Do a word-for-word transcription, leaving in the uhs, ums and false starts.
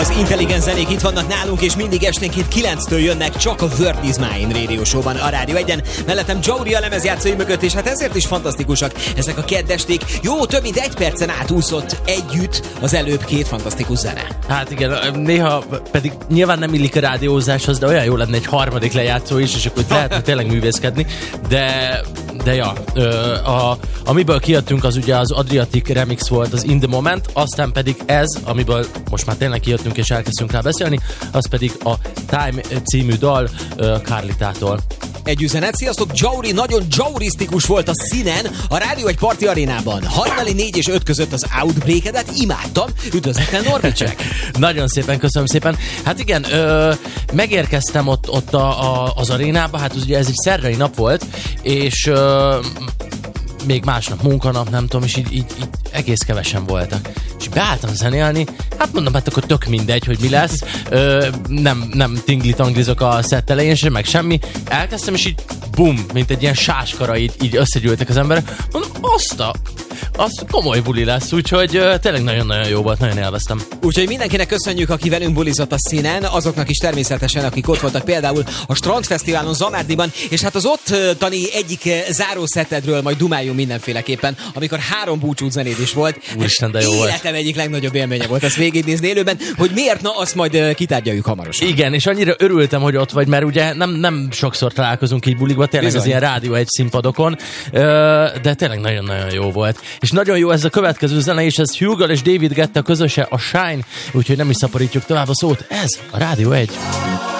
Az intelligens zenék itt vannak nálunk, és mindig esténként kilenctől jönnek csak a World is Mine Radio Show-ban a Rádió egyen. Mellettem Jory a lemezjátszói mögött, és hát ezért is fantasztikusak ezek a keddesték. Jó, több mint egy percen átúszott együtt az előbb két fantasztikus zene. Hát igen, néha pedig nyilván nem illik a rádiózáshoz, de olyan jó lenne egy harmadik lejátszó is, és akkor lehetne tényleg művészkedni. De, de ja, a, amiből kijöttünk, az ugye az Adriatic remix volt, az In The Moment, aztán pedig ez, amiből most már tényleg kijöttünk és elkezdtünk rá beszélni, az pedig a Time című dal Carlitától. Egy üzenet, sziasztok, Jory nagyon jawrisztikus volt a színen a Rádió egy Parti Arénában. Hajnali négy és öt között az Outbreakedet imádtam. Üdvözletlen Norbicsek! Nagyon szépen, köszönöm szépen. Hát igen, ö, megérkeztem ott, ott a, a, az arénába, hát ugye ez egy szerdai nap volt, és ö, még másnap munkanap, nem tudom, és így, így, így egész kevesen voltak. És beálltam zenélni, hát mondom, hát akkor tök mindegy, hogy mi lesz. Ö, nem, nem tingli-tanglizok a szett elején sem, meg semmi. Elkezdtem, és így bum, mint egy ilyen sáskara, így, így összegyűltek az emberek. Mondom, azt a... az komoly buli lesz, úgyhogy uh, tényleg nagyon-nagyon jó volt, nagyon élveztem. Úgyhogy mindenkinek köszönjük, aki velünk bulizott a színen, azoknak is természetesen, akik ott voltak például a Strandfesztiválon Zamárdiban, és hát az ott tani egyik zárószettedről majd dumáljunk mindenféleképpen, amikor három búcsút zenéd is volt. Úristen, de jó volt. Életem egyik legnagyobb élménye volt ezt végignézni élőben, hogy miért, na azt majd kitárgyaljuk hamarosan. Igen, és annyira örültem, hogy ott vagy, mert ugye nem, nem sokszor találkozunk így bulikba, tényleg Bizony. Az ilyen Rádió egy színpadokon, de tényleg nagyon-nagyon jó volt. És nagyon jó ez a következő zene, és ez Hugo és David Guetta közöse, a Shine, úgyhogy nem is szaporítjuk tovább a szót, ez a Rádió egy.